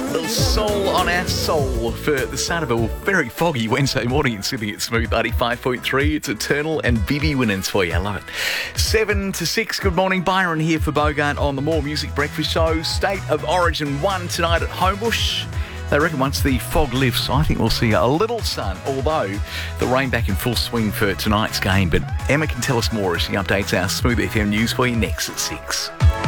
Soul on our soul for the start of a very foggy Wednesday morning in Sydney at Smooth 95.3. It's Eternal and Vivi Winans for you. I love it. 7 to 6. Good morning. Byron here for Bogart on the More Music Breakfast Show. State of Origin 1 tonight at Homebush. They reckon once the fog lifts, I think we'll see a little sun, although the rain back in full swing for tonight's game. But Emma can tell us more as she updates our Smooth FM news for you next at 6.